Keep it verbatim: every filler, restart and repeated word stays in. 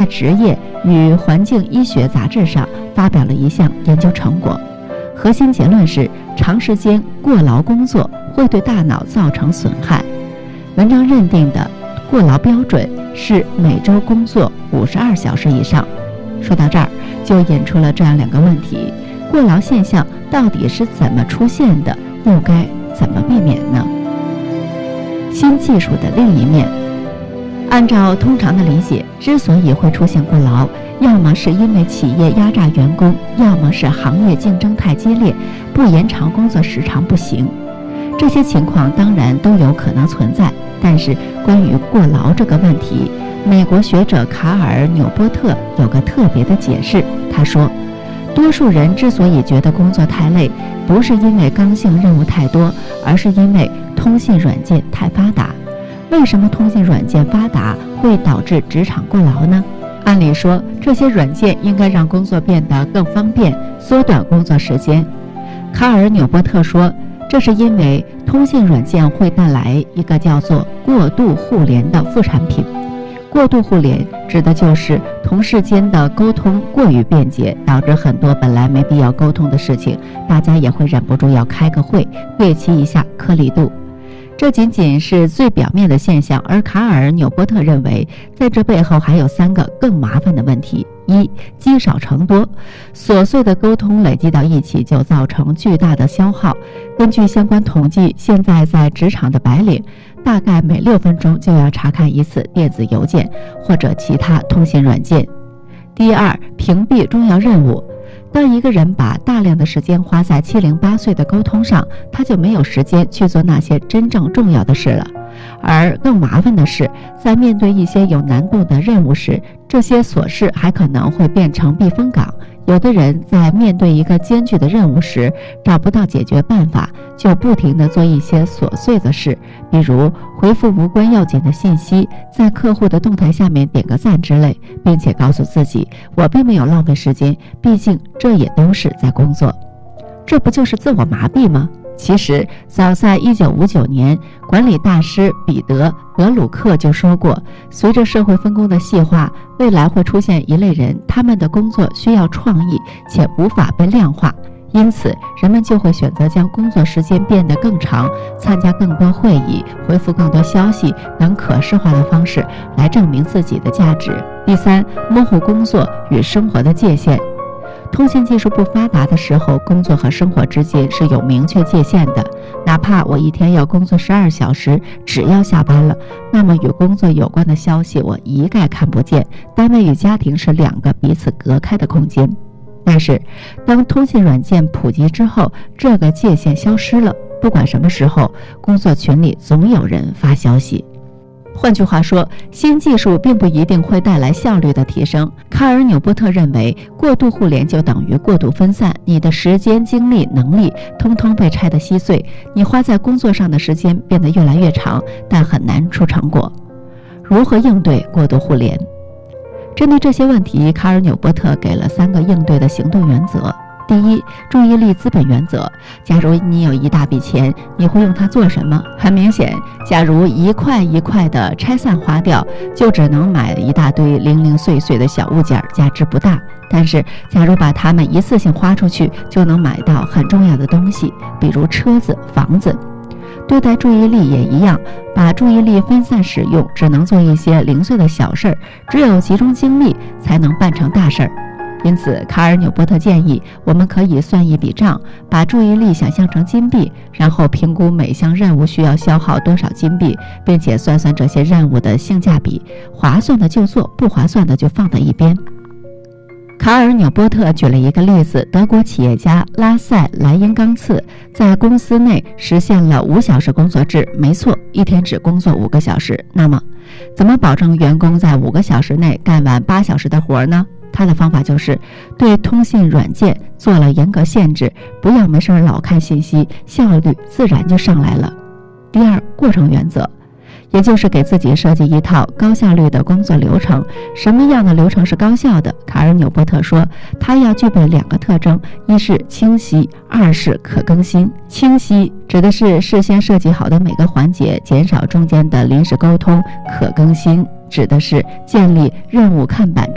职业与环境医学杂志上发表了一项研究成果，核心结论是长时间过劳工作会对大脑造成损害。文章认定的过劳标准是每周工作五十二小时以上。说到这儿，就引出了这样两个问题：过劳现象到底是怎么出现的，又该怎么避免呢？新技术的另一面，按照通常的理解，之所以会出现过劳，要么是因为企业压榨员工，要么是行业竞争太激烈，不延长工作时长不行。这些情况当然都有可能存在，但是关于过劳这个问题，美国学者卡尔·纽波特有个特别的解释。他说，多数人之所以觉得工作太累，不是因为刚性任务太多，而是因为通信软件太发达。为什么通信软件发达会导致职场过劳呢？按理说，这些软件应该让工作变得更方便，缩短工作时间。卡尔·纽波特说，这是因为通信软件会带来一个叫做过度互联的副产品。过度互联指的就是同事间的沟通过于便捷，导致很多本来没必要沟通的事情，大家也会忍不住要开个会，对齐一下颗粒度。这仅仅是最表面的现象，而卡尔·纽波特认为，在这背后还有三个更麻烦的问题：一、积少成多，琐碎的沟通累积到一起就造成巨大的消耗。根据相关统计，现在在职场的白领大概每六分钟就要查看一次电子邮件或者其他通信软件。第二，屏蔽重要任务。当一个人把大量的时间花在七零八碎的沟通上，他就没有时间去做那些真正重要的事了。而更麻烦的是，在面对一些有难度的任务时，这些琐事还可能会变成避风港。有的人在面对一个艰巨的任务时，找不到解决办法，就不停地做一些琐碎的事，比如回复无关要紧的信息，在客户的动态下面点个赞之类，并且告诉自己，我并没有浪费时间，毕竟这也都是在工作。这不就是自我麻痹吗？其实早在一九五九年，管理大师彼得·德鲁克就说过，随着社会分工的细化，未来会出现一类人，他们的工作需要创意且无法被量化，因此人们就会选择将工作时间变得更长，参加更多会议，回复更多消息等可视化的方式来证明自己的价值。第三，模糊工作与生活的界限。通信技术不发达的时候，工作和生活之间是有明确界限的。哪怕我一天要工作十二小时，只要下班了，那么与工作有关的消息我一概看不见。单位与家庭是两个彼此隔开的空间。但是，当通信软件普及之后，这个界限消失了。不管什么时候，工作群里总有人发消息。换句话说，新技术并不一定会带来效率的提升。卡尔·纽波特认为，过度互联就等于过度分散，你的时间、精力、能力通通被拆得稀碎，你花在工作上的时间变得越来越长，但很难出成果。如何应对过度互联？针对这些问题，卡尔·纽波特给了三个应对的行动原则。第一，注意力资本原则。假如你有一大笔钱，你会用它做什么？很明显，假如一块一块的拆散花掉，就只能买一大堆零零碎碎的小物件，价值不大。但是，假如把它们一次性花出去，就能买到很重要的东西，比如车子、房子。对待注意力也一样，把注意力分散使用，只能做一些零碎的小事儿，只有集中精力才能办成大事儿。因此，卡尔·纽波特建议我们可以算一笔账，把注意力想象成金币，然后评估每项任务需要消耗多少金币，并且算算这些任务的性价比，划算的就做，不划算的就放在一边。卡尔·纽波特举了一个例子，德国企业家拉塞·莱因冈茨在公司内实现了五小时工作制，没错，一天只工作五个小时。那么，怎么保证员工在五个小时内干完八小时的活呢？他的方法就是对通信软件做了严格限制，不要没事老看信息，效率自然就上来了。第二，过程原则，也就是给自己设计一套高效率的工作流程。什么样的流程是高效的？卡尔·纽波特说，它要具备两个特征，一是清晰，二是可更新。清晰指的是事先设计好的每个环节，减少中间的临时沟通；可更新指的是建立任务看板